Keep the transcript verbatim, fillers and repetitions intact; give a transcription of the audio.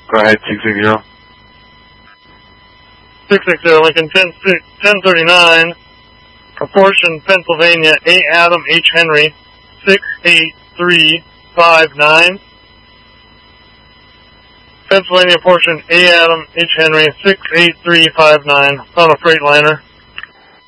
Go ahead, six six zero. six six zero, Lincoln, ten thirty-nine, proportion Pennsylvania, A. Adam H. Henry, six eight three five nine. Pennsylvania portion A. Adam H. Henry, six eight three five nine, on a Freightliner.